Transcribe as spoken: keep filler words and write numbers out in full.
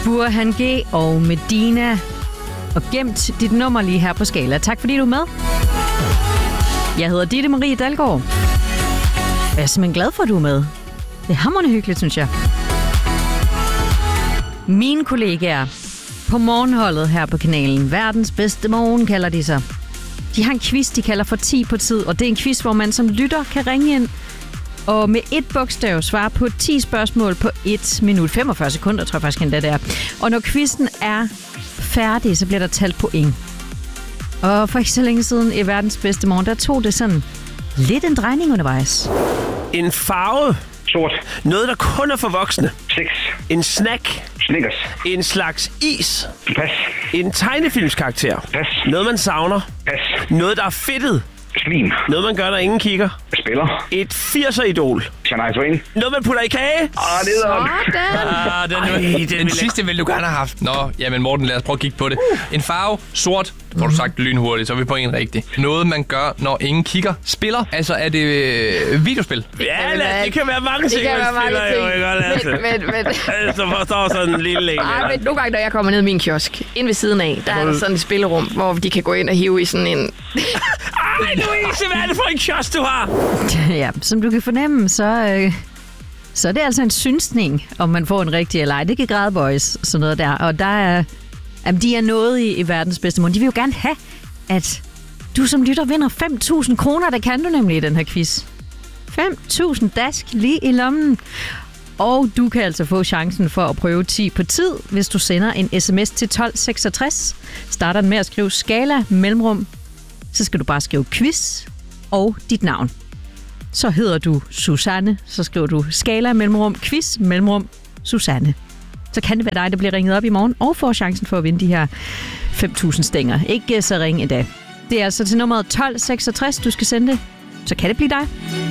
Burhan G og Medina. Og gemt dit nummer lige her på Skala. Tak fordi du er med. Jeg hedder Ditte Marie Dalgaard. Jeg er simpelthen glad for, at du er med. Det er hamrende hyggeligt, synes jeg. Mine kollegaer på morgenholdet her på kanalen, verdens bedste morgen kalder de sig. De har en quiz, de kalder for ti på tid, og det er en quiz, hvor man som lytter kan ringe ind og med et bogstav svare på ti spørgsmål på et minut. femogfyrre sekunder, tror jeg faktisk endda det er. Og når quizzen er færdig, så bliver der talt point. Og for ikke så længe siden i verdens bedste morgen, der tog det sådan lidt en drejning undervejs. En farve. Sort. Noget, der kun er for voksne. Seks. En snack. Snickers. En slags is. Pas. En tegnefilmskarakter. Pas. Noget, man savner. Pas. Noget, der er fedtet. Slim. Noget, man gør, når ingen kigger. Spiller. Et firser-idol. Shania Twain. Noget, man putter i kage. Ah, det er Sådan. Ah, den, Ej, den den vil sidste ville du gerne have haft. Nå, jamen Morten, lad os prøve at kigge på det. En farve, sort. Får du sagt lynhurtigt, så er vi på en rigtig. Noget, man gør, når ingen kigger. Spiller, altså er det øh, videospil? Ja, lad, det kan være mange ting, Det kan være mange spiller, jo, ikke? Lasse? ting. Men, men, men. Så forstår sådan en lille en. Ej, men nogle gange, når jeg kommer ned i min kiosk, inde ved siden af, der er der sådan et spillerum, hvor de kan gå ind og hive i sådan en... Ej, Louise, hvad er det for en kiosk, du har? Ja, som du kan fornemme, så, øh, så er det altså en synsning, om man får en rigtig eller ej. Det kan grædebøjes, sådan noget der. Og der er, jamen, de er noget i, i verdens bedste morgen. De vil jo gerne have, at du som lytter vinder fem tusind kroner. Det kan du nemlig i den her quiz. fem tusind dask lige i lommen. Og du kan altså få chancen for at prøve ti på tid, hvis du sender en sms til tolv seksogtres. Starter den med at skrive Skala mellemrum. Så skal du bare skrive quiz og dit navn. Så hedder du Susanne, så skriver du Skala mellemrum quiz mellemrum Susanne. Så kan det være dig, der bliver ringet op i morgen og får chancen for at vinde de her fem tusind stænger. Ikke så ring i dag. Det er altså til nummeret tolv seksogtres, du skal sende det. Så kan det blive dig.